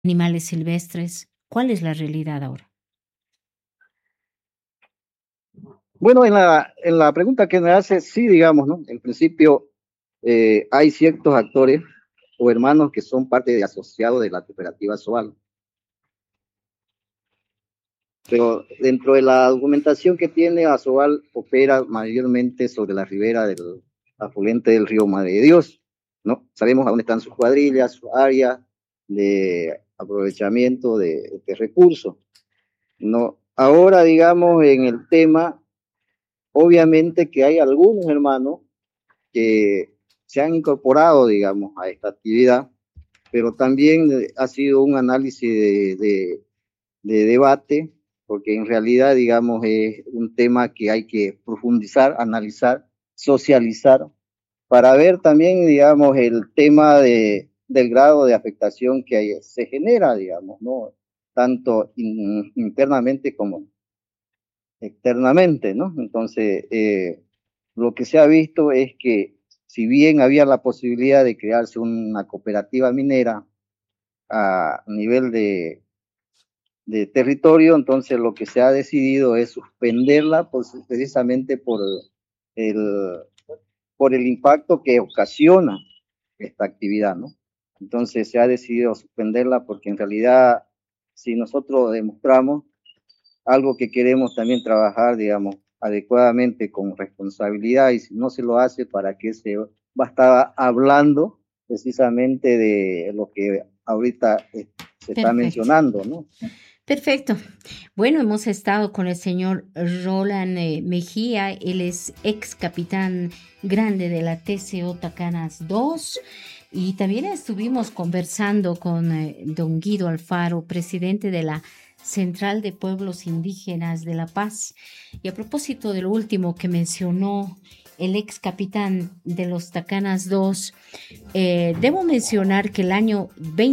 animales silvestres? ¿Cuál es la realidad ahora? Bueno, en la pregunta que me hace, sí, digamos, ¿no? En principio, hay ciertos actores o hermanos que son parte de asociados de la cooperativa SOAL. Pero dentro de la documentación que tiene, Asobal opera mayormente sobre la ribera del afluente del río Madre de Dios, ¿no? Sabemos a dónde están sus cuadrillas, su área de aprovechamiento de recursos, ¿no? Ahora, digamos, en el tema, obviamente que hay algunos hermanos que se han incorporado, digamos, a esta actividad, pero también ha sido un análisis de debate, porque en realidad, digamos, es un tema que hay que profundizar, analizar, socializar, para ver también, digamos, el tema del grado de afectación que se genera, digamos, ¿no? Tanto internamente como externamente, ¿no? Entonces, lo que se ha visto es que si bien había la posibilidad de crearse una cooperativa minera a nivel de territorio, entonces lo que se ha decidido es suspenderla pues, precisamente el, por el impacto que ocasiona esta actividad, ¿no? Entonces se ha decidido suspenderla porque en realidad si nosotros demostramos algo que queremos también trabajar, digamos, adecuadamente con responsabilidad y si no se lo hace, ¿para qué se va a estar hablando precisamente de lo que ahorita se está mencionando, ¿no? Perfecto. Bueno, hemos estado con el señor Roland Mejía, él es ex capitán grande de la TCO Tacanas 2 y también estuvimos conversando con don Guido Alfaro, presidente de la Central de Pueblos Indígenas de La Paz. Y a propósito de lo último que mencionó el ex capitán de los Tacanas 2, debo mencionar que el año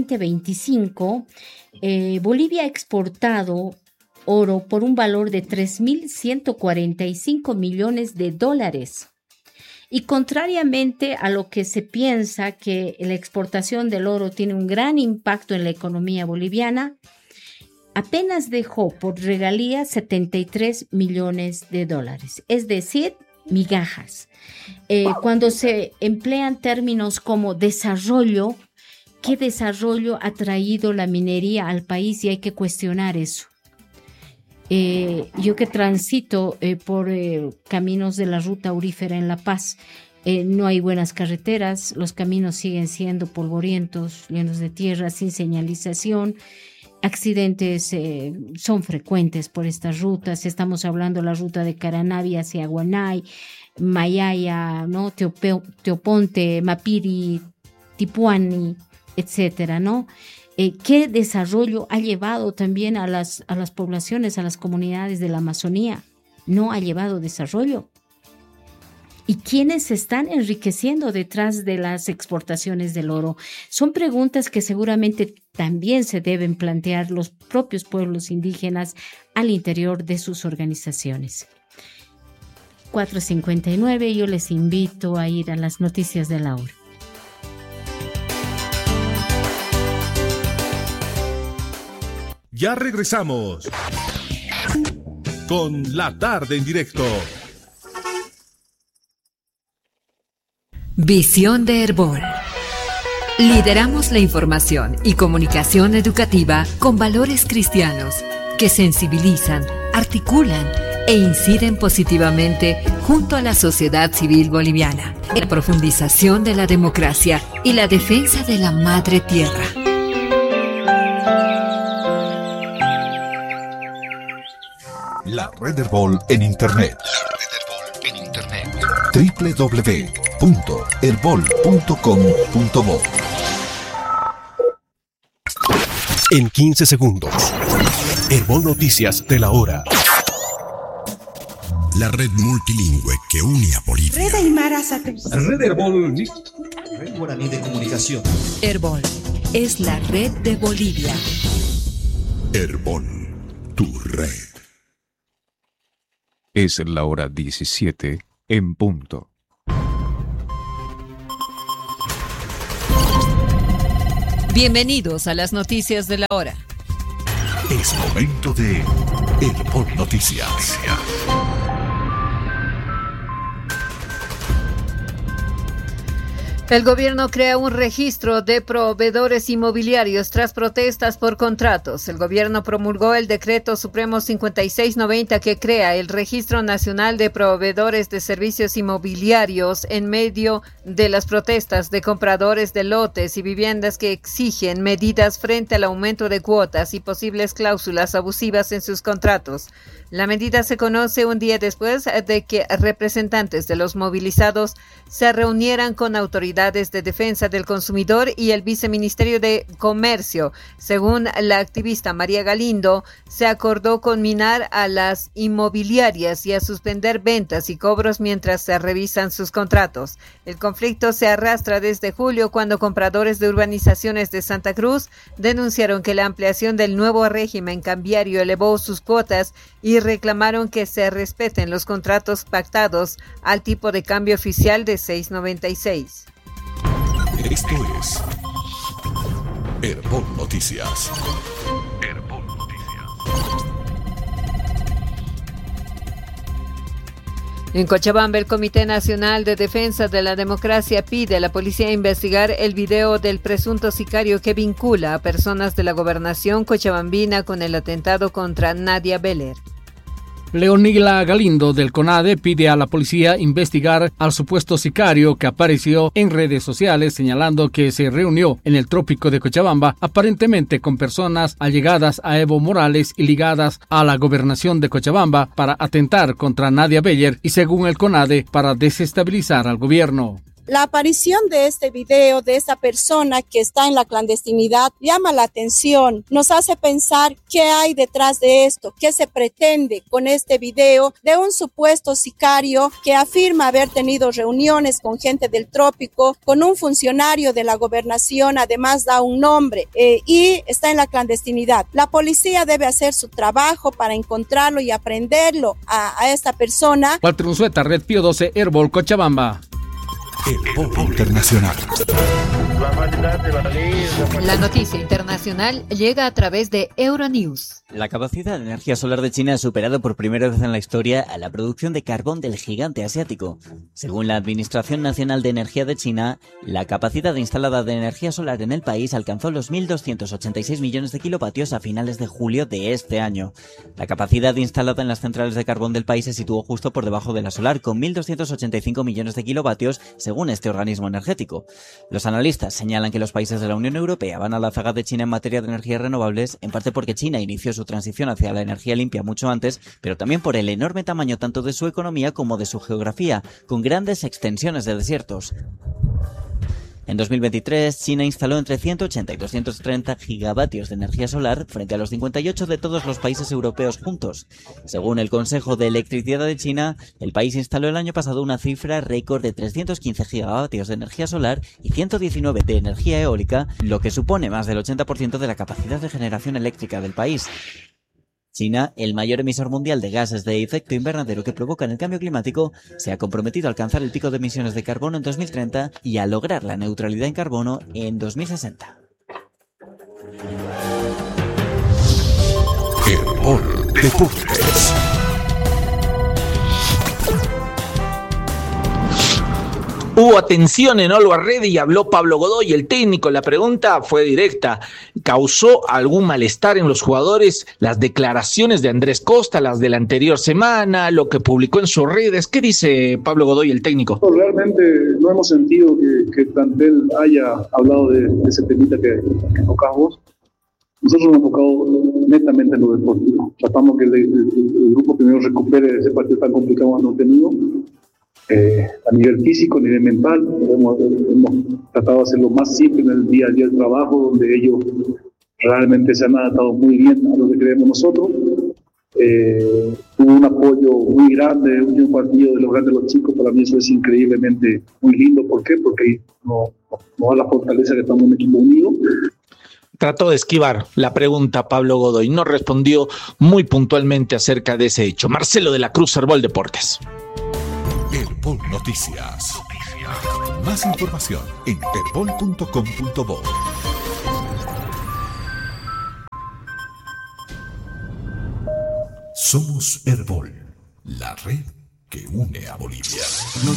2025 Bolivia ha exportado oro por un valor de 3.145 millones de dólares. Y contrariamente a lo que se piensa que la exportación del oro tiene un gran impacto en la economía boliviana, apenas dejó por regalía 73 millones de dólares, es decir, migajas. Cuando se emplean términos como desarrollo, ¿qué desarrollo ha traído la minería al país? Y hay que cuestionar eso. Yo que transito por caminos de la ruta aurífera en La Paz, no hay buenas carreteras, los caminos siguen siendo polvorientos, llenos de tierra, sin señalización. Accidentes son frecuentes por estas rutas. Estamos hablando de la ruta de Caranavi hacia Guanay, Mayaya, ¿no? Teoponte, Mapiri, Tipuani, etcétera, ¿no? ¿Qué desarrollo ha llevado también a las poblaciones, a las comunidades de la Amazonía? No ha llevado desarrollo. ¿Y quiénes se están enriqueciendo detrás de las exportaciones del oro? Son preguntas que seguramente también se deben plantear los propios pueblos indígenas al interior de sus organizaciones. 4:59, yo les invito a ir a las noticias de la hora. Ya regresamos con La Tarde en Directo. Visión de Herbol. Lideramos la información y comunicación educativa con valores cristianos que sensibilizan, articulan e inciden positivamente junto a la sociedad civil boliviana en la profundización de la democracia y la defensa de la madre tierra. La Red Herbol en Internet. www.herbol.com.bo. En 15 segundos. Herbol Noticias de la hora. La red multilingüe que une a Bolivia. Red Aymara Red Herbol. Red Guaraní de Comunicación. Herbol es la red de Bolivia. Herbol, tu red. Es la hora 17 en punto. Bienvenidos a las noticias de la hora. Es momento de Herbol Noticias. El gobierno crea un registro de proveedores inmobiliarios tras protestas por contratos. El gobierno promulgó el decreto supremo 5690 que crea el Registro Nacional de Proveedores de Servicios Inmobiliarios en medio de las protestas de compradores de lotes y viviendas que exigen medidas frente al aumento de cuotas y posibles cláusulas abusivas en sus contratos. La medida se conoce un día después de que representantes de los movilizados se reunieran con autoridades de defensa del consumidor y el viceministerio de Comercio. Según la activista María Galindo, se acordó conminar a las inmobiliarias y a suspender ventas y cobros mientras se revisan sus contratos. El conflicto se arrastra desde julio, cuando compradores de urbanizaciones de Santa Cruz denunciaron que la ampliación del nuevo régimen cambiario elevó sus cuotas y reclamaron que se respeten los contratos pactados al tipo de cambio oficial de 6.96. Esto es Herbol Noticias. Herbol Noticias. En Cochabamba, el Comité Nacional de Defensa de la Democracia pide a la policía investigar el video del presunto sicario que vincula a personas de la gobernación cochabambina con el atentado contra Nadia Beller. Leonila Galindo del CONADE pide a la policía investigar al supuesto sicario que apareció en redes sociales, señalando que se reunió en el trópico de Cochabamba aparentemente con personas allegadas a Evo Morales y ligadas a la gobernación de Cochabamba para atentar contra Nadia Beller y, según el CONADE, para desestabilizar al gobierno. La aparición de este video de esta persona que está en la clandestinidad llama la atención, nos hace pensar qué hay detrás de esto, qué se pretende con este video de un supuesto sicario que afirma haber tenido reuniones con gente del trópico, con un funcionario de la gobernación, además da un nombre y está en la clandestinidad. La policía debe hacer su trabajo para encontrarlo y aprenderlo a esta persona. Walter Unzueta, Red Pío 12, Herbol, Cochabamba. Herbol Internacional. La noticia internacional llega a través de Euronews. La capacidad de energía solar de China ha superado por primera vez en la historia a la producción de carbón del gigante asiático. Según la Administración Nacional de Energía de China, la capacidad instalada de energía solar en el país alcanzó los 1.286 millones de kilovatios a finales de julio de este año. La capacidad instalada en las centrales de carbón del país se situó justo por debajo de la solar, con 1.285 millones de kilovatios, según este organismo energético. Los analistas señalan que los países de la Unión Europea van a la zaga de China en materia de energías renovables, en parte porque China inició su transición hacia la energía limpia mucho antes, pero también por el enorme tamaño tanto de su economía como de su geografía, con grandes extensiones de desiertos. En 2023, China instaló entre 180 y 230 gigavatios de energía solar frente a los 58 de todos los países europeos juntos. Según el Consejo de Electricidad de China, el país instaló el año pasado una cifra récord de 315 gigavatios de energía solar y 119 de energía eólica, lo que supone más del 80% de la capacidad de generación eléctrica del país. China, el mayor emisor mundial de gases de efecto invernadero que provocan el cambio climático, se ha comprometido a alcanzar el pico de emisiones de carbono en 2030 y a lograr la neutralidad en carbono en 2060. Herbol Deportes. Hubo atención en Always Ready y habló Pablo Godoy, el técnico. La pregunta fue directa. ¿Causó algún malestar en los jugadores las declaraciones de Andrés Costa, las de la anterior semana, lo que publicó en sus redes? ¿Qué dice Pablo Godoy, el técnico? Realmente no hemos sentido que el plantel haya hablado de ese temita que tocamos. Nosotros nos hemos enfocado netamente en lo deportivo. Tratamos que el grupo primero recupere ese partido tan complicado que hemos tenido. A nivel físico, a nivel mental, hemos tratado de hacerlo más simple en el día a día del trabajo, donde ellos realmente se han adaptado muy bien a lo que creemos nosotros. Hubo un apoyo muy grande, un partido de los grandes de los chicos. Para mí eso es increíblemente muy lindo. ¿Por qué? Porque nos da la fortaleza que estamos en un equipo unido. Trató de esquivar la pregunta Pablo Godoy, no respondió muy puntualmente acerca de ese hecho. Marcelo de la Cruz, Herbol Deportes. Herbol Noticias. Más información en herbol.com.bo. Somos Herbol, la red que une a Bolivia.